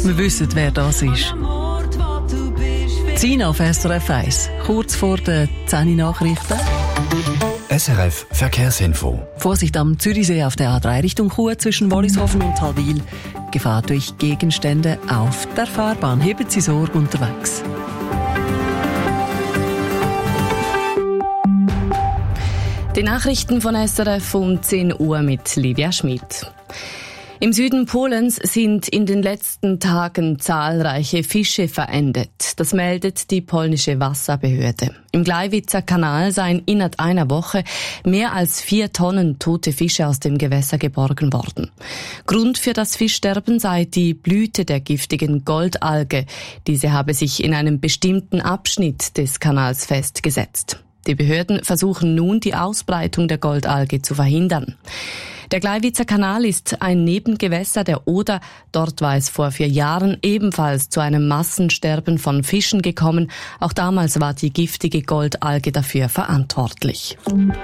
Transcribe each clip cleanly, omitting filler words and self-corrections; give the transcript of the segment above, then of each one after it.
Wir wissen, wer das ist. Sina auf SRF 1, kurz vor den 10 Nachrichten. SRF Verkehrsinfo. Vorsicht am Zürichsee auf der A3 Richtung Chur zwischen Wollishofen und Halwil. Gefahr durch Gegenstände auf der Fahrbahn. Heben Sie Sorge unterwegs. Die Nachrichten von SRF um 10 Uhr mit Livia Schmid. Im Süden Polens sind in den letzten Tagen zahlreiche Fische verendet. Das meldet die polnische Wasserbehörde. Im Gleiwitzer Kanal seien innerhalb einer Woche mehr als 4 Tonnen tote Fische aus dem Gewässer geborgen worden. Grund für das Fischsterben sei die Blüte der giftigen Goldalge. Diese habe sich in einem bestimmten Abschnitt des Kanals festgesetzt. Die Behörden versuchen nun, die Ausbreitung der Goldalge zu verhindern. Der Gleiwitzer Kanal ist ein Nebengewässer der Oder. Dort war es vor 4 Jahren ebenfalls zu einem Massensterben von Fischen gekommen. Auch damals war die giftige Goldalge dafür verantwortlich.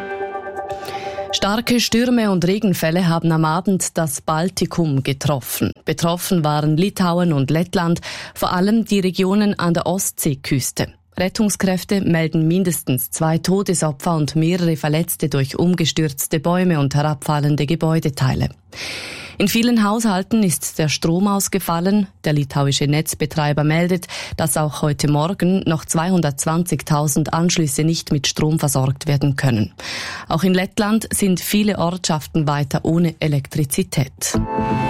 Starke Stürme und Regenfälle haben am Abend das Baltikum getroffen. Betroffen waren Litauen und Lettland, vor allem die Regionen an der Ostseeküste. Rettungskräfte melden mindestens 2 Todesopfer und mehrere Verletzte durch umgestürzte Bäume und herabfallende Gebäudeteile. In vielen Haushalten ist der Strom ausgefallen. Der litauische Netzbetreiber meldet, dass auch heute Morgen noch 220.000 Anschlüsse nicht mit Strom versorgt werden können. Auch in Lettland sind viele Ortschaften weiter ohne Elektrizität.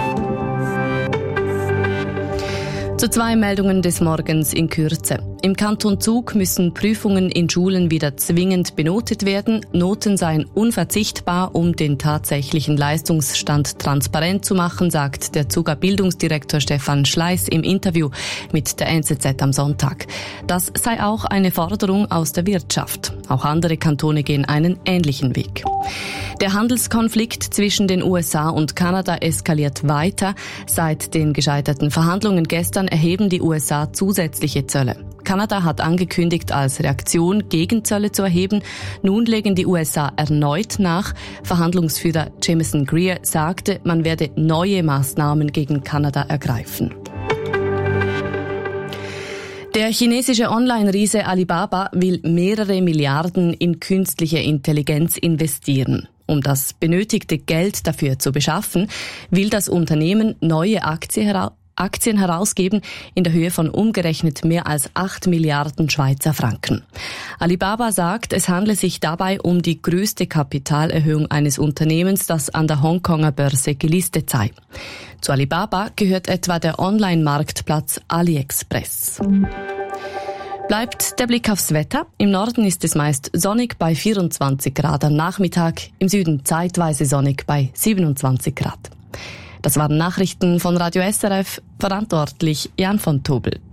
Zu 2 Meldungen des Morgens in Kürze. Im Kanton Zug müssen Prüfungen in Schulen wieder zwingend benotet werden. Noten seien unverzichtbar, um den tatsächlichen Leistungsstand transparent zu machen, sagt der Zuger Bildungsdirektor Stefan Schleiss im Interview mit der NZZ am Sonntag. Das sei auch eine Forderung aus der Wirtschaft. Auch andere Kantone gehen einen ähnlichen Weg. Der Handelskonflikt zwischen den USA und Kanada eskaliert weiter. Seit den gescheiterten Verhandlungen gestern erheben die USA zusätzliche Zölle. Kanada hat angekündigt, als Reaktion Gegenzölle zu erheben. Nun legen die USA erneut nach. Verhandlungsführer Jameson Greer sagte, man werde neue Maßnahmen gegen Kanada ergreifen. Der chinesische Online-Riese Alibaba will mehrere Milliarden in künstliche Intelligenz investieren. Um das benötigte Geld dafür zu beschaffen, will das Unternehmen neue Aktien herausgeben in der Höhe von umgerechnet mehr als 8 Milliarden Schweizer Franken. Alibaba sagt, es handle sich dabei um die größte Kapitalerhöhung eines Unternehmens, das an der Hongkonger Börse gelistet sei. Zu Alibaba gehört etwa der Online-Marktplatz AliExpress. Bleibt der Blick aufs Wetter. Im Norden ist es meist sonnig bei 24 Grad am Nachmittag, im Süden zeitweise sonnig bei 27 Grad. Das waren Nachrichten von Radio SRF, verantwortlich Jan von Tobel.